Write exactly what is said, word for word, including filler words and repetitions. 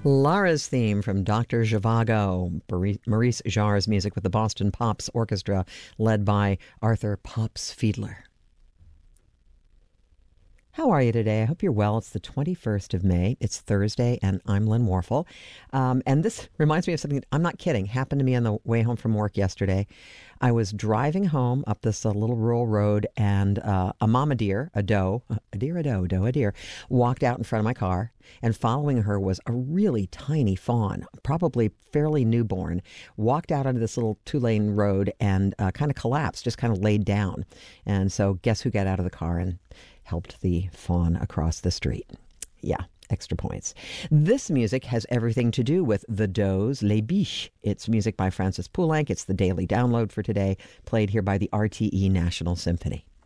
Lara's theme from Doctor Zhivago, Maurice Jarre's music with the Boston Pops Orchestra, led by Arthur Pops Fiedler. How are you today? I hope you're well. It's the twenty-first of May. It's Thursday, and I'm Lynn Warfel. Um, and this reminds me of something, I'm not kidding, happened to me on the way home from work yesterday. I was driving home up this uh, little rural road, and uh, a mama deer, a doe, a deer, a doe, doe, a deer, walked out in front of my car, and following her was a really tiny fawn, probably fairly newborn, walked out onto this little two-lane road and uh, kind of collapsed, just kind of laid down. And so guess who got out of the car and helped the fawn across the street? Yeah, extra points. This music has everything to do with the Does, Les Biches. It's music by Francis Poulenc. It's the daily download for today, played here by the R T E National Symphony.